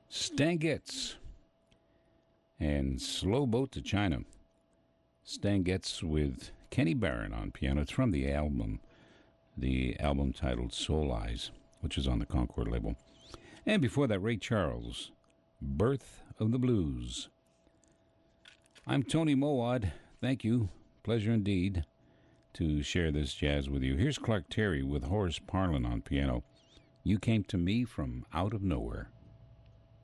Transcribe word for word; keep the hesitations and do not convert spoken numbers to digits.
Stan Getz and Slow Boat to China. Stan Getz with Kenny Barron on piano. It's from the album, the album titled Soul Eyes, which is on the Concord label. And before that, Ray Charles, Birth of the Blues. I'm Tony Mowad. Thank you. Pleasure indeed to share this jazz with you. Here's Clark Terry with Horace Parlan on piano. You Came to Me from Out of Nowhere.